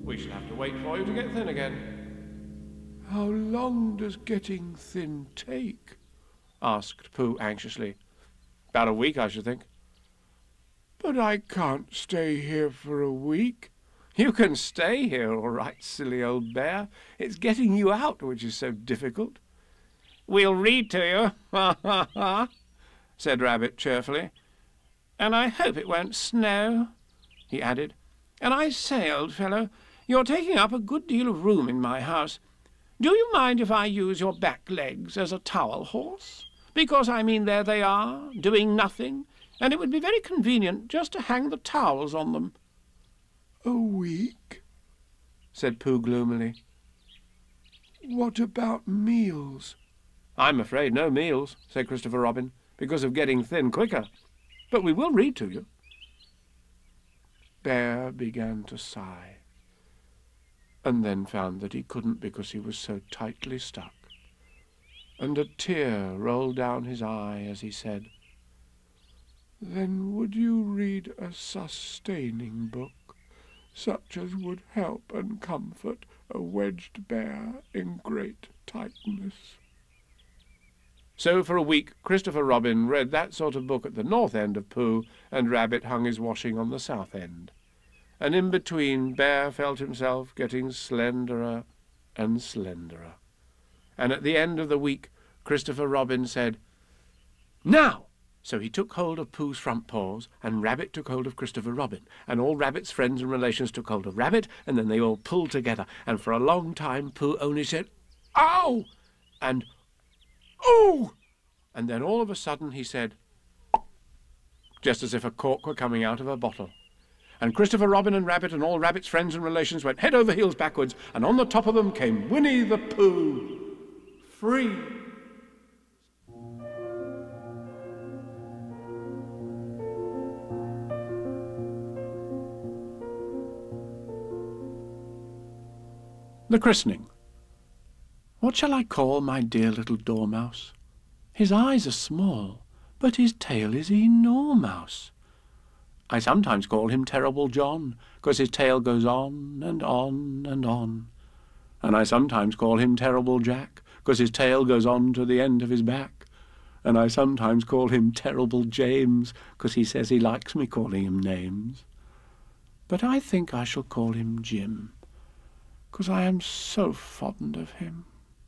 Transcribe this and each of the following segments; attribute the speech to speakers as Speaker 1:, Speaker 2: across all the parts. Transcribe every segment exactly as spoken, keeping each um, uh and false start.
Speaker 1: We shall have to wait for you to get thin again."
Speaker 2: "How long does getting thin take?" asked Pooh anxiously.
Speaker 1: "About a week, I should think."
Speaker 2: "But I can't stay here for a week."
Speaker 1: "You can stay here all right, silly old bear. It's getting you out which is so difficult." "We'll read to you, ha ha ha," said Rabbit cheerfully. "And I hope it won't snow," he added. "And I say, old fellow, you're taking up a good deal of room in my house. Do you mind if I use your back legs as a towel horse? Because, I mean, there they are, doing nothing, and it would be very convenient just to hang the towels on them."
Speaker 2: "A week?" said Pooh gloomily. "What about meals?"
Speaker 1: "I'm afraid no meals," said Christopher Robin, "because of getting thin quicker. But we will read to you."
Speaker 2: Bear began to sigh, and then found that he couldn't because he was so tightly stuck, and a tear rolled down his eye as he said, "Then would you read a sustaining book, such as would help and comfort a wedged bear in great tightness?"
Speaker 1: So for a week Christopher Robin read that sort of book at the north end of Pooh, and Rabbit hung his washing on the south end. And in between, Bear felt himself getting slenderer and slenderer. And at the end of the week, Christopher Robin said, "Now!" So he took hold of Pooh's front paws, and Rabbit took hold of Christopher Robin, and all Rabbit's friends and relations took hold of Rabbit, and then they all pulled together, and for a long time Pooh only said, "Ow!" and "Oh!" And then all of a sudden he said, just as if a cork were coming out of a bottle. And Christopher Robin and Rabbit and all Rabbit's friends and relations went head over heels backwards, and on the top of them came Winnie the Pooh, free. The christening. What shall I call my dear little Dormouse? His eyes are small, but his tail is enormous. I sometimes call him Terrible John, 'cause his tail goes on and on and on. And I sometimes call him Terrible Jack, 'cause his tail goes on to the end of his back. And I sometimes call him Terrible James, 'cause he says he likes me calling him names. But I think I shall call him Jim, 'cause I am so fond of him.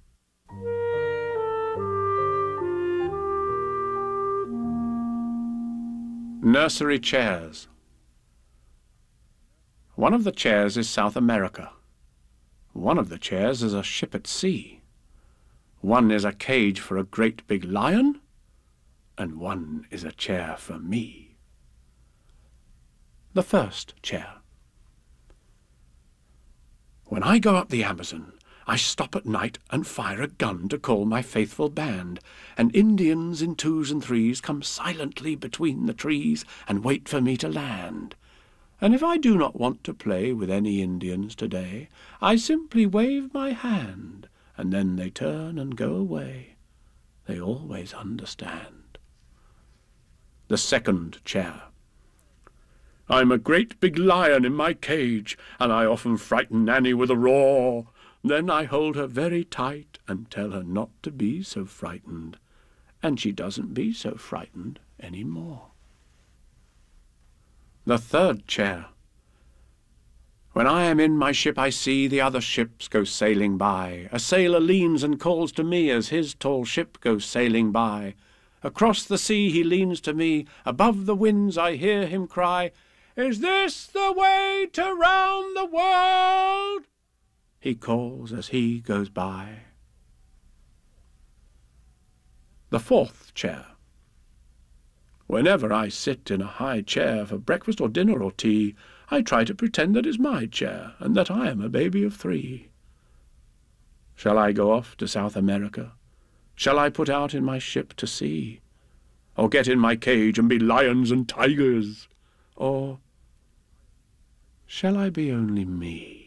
Speaker 1: Nursery chairs. One of the chairs is South America. One of the chairs is a ship at sea. One is a cage for a great big lion, and one is a chair for me. The first chair. When I go up the Amazon, I stop at night and fire a gun to call my faithful band, and Indians in twos and threes come silently between the trees and wait for me to land. And if I do not want to play with any Indians today, I simply wave my hand, and then they turn and go away. They always understand. The second chair. I'm a great big lion in my cage, and I often frighten Nanny with a roar. Then I hold her very tight and tell her not to be so frightened, and she doesn't be so frightened any more. The third chair. When I am in my ship I see the other ships go sailing by. A sailor leans and calls to me as his tall ship goes sailing by. Across the sea he leans to me, above the winds I hear him cry, "Is this the way to round the world?" He calls as he goes by. The fourth chair. Whenever I sit in a high chair for breakfast or dinner or tea, I try to pretend that it's my chair and that I am a baby of three. Shall I go off to South America? Shall I put out in my ship to sea? Or get in my cage and be lions and tigers? Or shall I be only me?